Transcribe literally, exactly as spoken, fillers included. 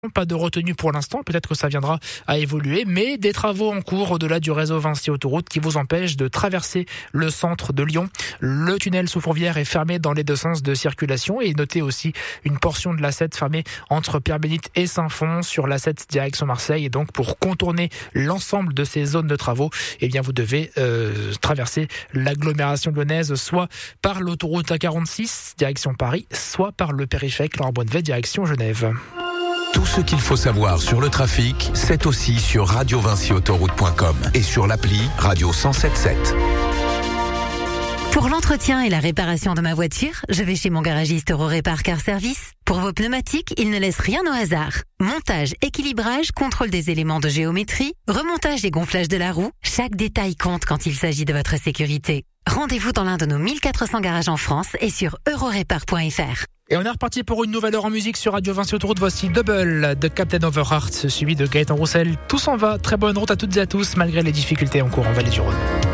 Pas de retenue pour l'instant, peut-être que ça viendra à évoluer, mais des travaux en cours au-delà du réseau Vinci Autoroute qui vous empêchent de traverser le centre de Lyon. Le tunnel sous Fourvière est fermé dans les deux sens de circulation et notez aussi une portion de l'A sept fermée entre Pierre-Bénite et Saint-Fond sur l'A sept direction Marseille. Et donc pour contourner l'ensemble de ces zones de travaux, eh bien vous devez euh, traverser l'agglomération lyonnaise soit par l'autoroute A quarante-six direction Paris, soit par le périphérique Laurent-Bonnevet direction Genève. Tout ce qu'il faut savoir sur le trafic, c'est aussi sur radio vinci autoroute point com et sur l'appli Radio cent sept sept. Pour l'entretien et la réparation de ma voiture, je vais chez mon garagiste Eurorépar Car Service. Pour vos pneumatiques, il ne laisse rien au hasard. Montage, équilibrage, contrôle des éléments de géométrie, remontage et gonflage de la roue, chaque détail compte quand il s'agit de votre sécurité. Rendez-vous dans l'un de nos mille quatre cents garages en France et sur eurorépar point f r. Et on est reparti pour une nouvelle heure en musique sur Radio Vinci Autoroute. Voici Double de Captain Overheart, suivi de Gaëtan Roussel. Tout s'en va, très bonne route à toutes et à tous, malgré les difficultés en cours en Vallée du Rhône.